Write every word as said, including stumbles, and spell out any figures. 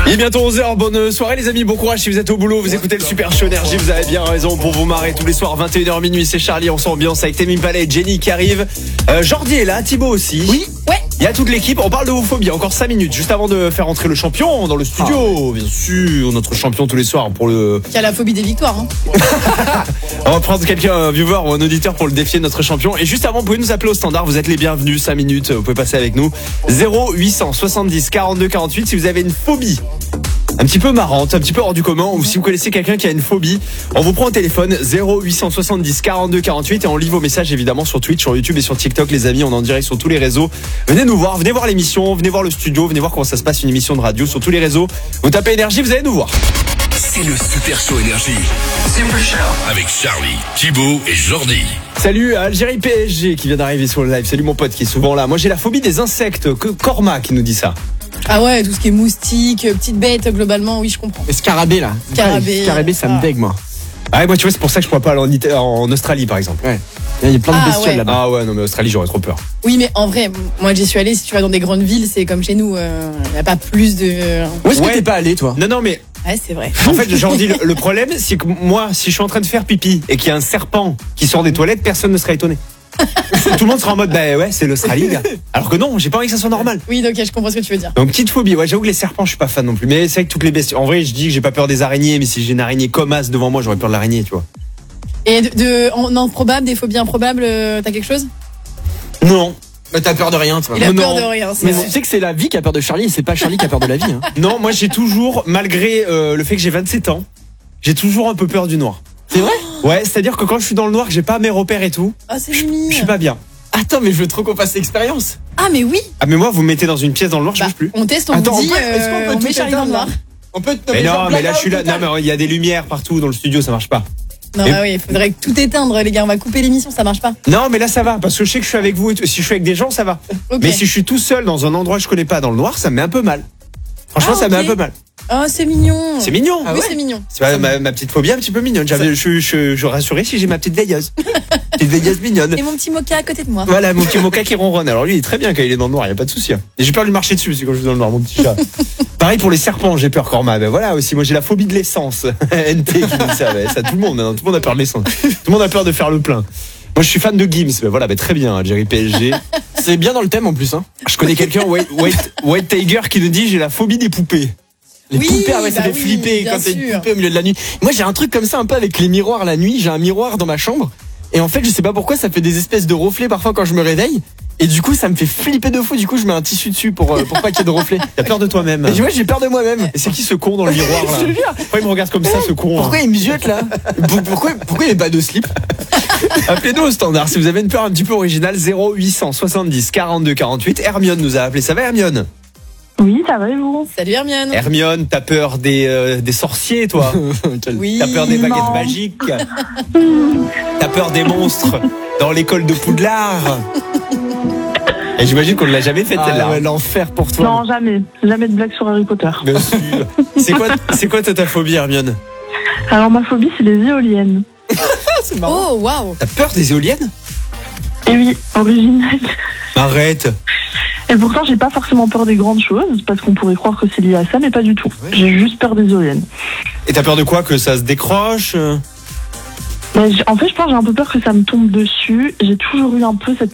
Il est bientôt onze heures, bonne soirée les amis, bon courage si vous êtes au boulot, vous écoutez le Super Show Énergie, vous avez bien raison pour vous marrer tous les soirs, vingt et une heures minuit, c'est Charlie, on s'ambiance avec Temi Impala et Jenny qui arrive. Euh, Jordi est là, Thibaut aussi. Oui. Ouais. Il y a toute l'équipe, on parle de homophobie, encore cinq minutes, juste avant de faire entrer le champion dans le studio, ah. Bien sûr, notre champion tous les soirs pour le... Qui a la phobie des victoires. Hein. On va prendre quelqu'un, un viewer ou un auditeur pour le défier, notre champion. Et juste avant, vous pouvez nous appeler au standard, vous êtes les bienvenus, cinq minutes, vous pouvez passer avec nous. zéro huit cent soixante-dix quarante-deux quarante-huit si vous avez une phobie un petit peu marrante, un petit peu hors du commun, ou si vous connaissez quelqu'un qui a une phobie, on vous prend au téléphone zéro huit cent soixante-dix quarante-deux quarante-huit et on lit vos messages évidemment sur Twitch, sur YouTube et sur TikTok les amis, on est en direct sur tous les réseaux. Venez nous voir, venez voir l'émission, venez voir le studio, venez voir comment ça se passe une émission de radio sur tous les réseaux. Vous tapez Énergie, vous allez nous voir. C'est le Super Show Énergie. Super Show. Avec Charlie, Thibaut et Jordi. Salut Algérie P S G qui vient d'arriver sur le live. Salut mon pote qui est souvent là. Moi j'ai la phobie des insectes. Que Corma qui nous dit ça. Ah ouais, tout ce qui est moustique, petites bêtes, globalement, oui, je comprends. Les scarabées là. Scarabée. Scarabée, ça ah. me dégue moi. Ah ouais, moi tu vois, c'est pour ça que je pourrais pas aller en, Ita- en Australie par exemple. Ouais. Il y a plein de Ah, bestioles ouais. là-bas. Ah ouais, non mais Australie j'aurais trop peur. Oui, mais en vrai, moi j'y suis allée, si tu vas dans des grandes villes, c'est comme chez nous, il euh, n'y a pas plus de... Où est-ce Ouais. que t'es pas allé toi? Non non mais Ouais, c'est vrai. en fait Jordi, le, le problème c'est que moi si je suis en train de faire pipi et qu'il y a un serpent qui sort des toilettes, personne ne sera étonné. Tout le monde sera en mode bah ouais c'est l'Australie gars. Alors que non, j'ai pas envie que ça soit normal. Oui, donc je comprends ce que tu veux dire. Donc petite phobie, ouais j'avoue que les serpents je suis pas fan non plus. Mais c'est vrai que toutes les bestioles. En vrai je dis que j'ai pas peur des araignées, mais si j'ai une araignée comme as devant moi j'aurais peur de l'araignée tu vois. Et de, de en improbable, des phobies improbables, euh, t'as quelque chose? Non. Mais t'as peur de rien toi. Il a Non, peur non. de rien, c'est Mais vrai. tu sais que c'est la vie qui a peur de Charlie et c'est pas Charlie qui a peur de la vie. Hein. Non, moi j'ai toujours, malgré euh, le fait que j'ai vingt-sept ans, j'ai toujours un peu peur du noir. C'est vrai? Ouais, c'est-à-dire que quand je suis dans le noir, que j'ai pas mes repères et tout, Ah, c'est je mimi. je suis pas bien. Attends, mais je veux trop qu'on fasse l'expérience. Ah, mais oui. Ah mais moi vous me mettez dans une pièce dans le noir, je Bah, bouge plus. on teste, on Attends, vous on dit, peut- est-ce qu'on euh, peut on tout met Charlie dans le éteindre, noir. On peut Mais non, mais là je suis là. Non mais il y a des lumières partout dans le studio, ça marche pas. Non, Et- bah oui, il faudrait tout éteindre, les gars, on va couper l'émission, ça marche pas. Non mais là ça va parce que je sais que je suis avec vous et tout. Si je suis avec des gens, ça va. Ok. Mais si je suis tout seul dans un endroit que je connais pas dans le noir, ça me met un peu mal. Franchement, Ah, ça me met ok. un peu mal. Ah, c'est mignon. C'est mignon. Ah oui, c'est mignon. C'est pas ma, ma petite phobie un petit peu mignonne. J'avais, je, je, je rassurais si j'ai ma petite veilleuse. Petite veilleuse mignonne. Et mon petit mocha à côté de moi. Voilà, mon petit mocha qui ronronne. Alors lui, il est très bien quand il est dans le noir, il n'y a pas de souci. hein. Et j'ai peur de lui marcher dessus aussi quand je suis dans le noir, mon petit chat. Pareil pour les serpents, j'ai peur Corma. Ben voilà aussi, moi j'ai la phobie de l'essence. N T qui dit ça, ben, ça tout le monde, maintenant, tout le monde a peur de l'essence. Tout le monde a peur de faire le plein. Moi je suis fan de Gims, ben voilà, ben très bien, Jerry P S G. C'est bien dans le thème en plus. Hein. Je connais quelqu'un, White, White, White Tiger, qui nous dit j'ai la phobie des poupées. Les Oui, poupées, ouais, ça bah fait oui, flipper bien quand t'es une sûr. poupée au milieu de la nuit. Moi, j'ai un truc comme ça un peu avec les miroirs la nuit. J'ai un miroir dans ma chambre. Et en fait, je sais pas pourquoi, ça fait des espèces de reflets parfois quand je me réveille. Et du coup, ça me fait flipper de fou. Du coup, je mets un tissu dessus pour, euh, pour pas qu'il y ait de reflets. T'as peur de toi-même. Et tu vois, j'ai peur de moi-même. Et c'est qui ce con dans le miroir là? Je te jure. Pourquoi il me regarde comme ça ce con? Pourquoi hein il me jette là? Pour- Pourquoi, pourquoi il est pas de slip? Appelez-nous au standard si vous avez une peur un petit peu originale. Zéro huit cent soixante-dix quarante-deux quarante-huit. Hermione nous a appelé. Ça va Hermione? Oui, ça va et vous? Salut Hermione. Hermione, t'as peur des, euh, des sorciers toi? Oui. T'as peur des baguettes Non. magiques? T'as peur des monstres dans l'école de Poudlard? Et j'imagine qu'on ne l'a jamais faite celle-là. Ah ouais, l'enfer pour toi. Non, jamais. Jamais de blague sur Harry Potter. Bien sûr. C'est quoi, c'est quoi ta phobie Hermione? Alors, ma phobie, c'est les éoliennes. C'est marrant. Oh, waouh. T'as peur des éoliennes? Et oui, original. Arrête. Et pourtant, j'ai pas forcément peur des grandes choses, parce qu'on pourrait croire que c'est lié à ça, mais pas du tout. J'ai juste peur des éoliennes. Et t'as peur de quoi? Que ça se décroche? Mais j'- en fait, je pense que j'ai un peu peur que ça me tombe dessus. J'ai toujours eu un peu cette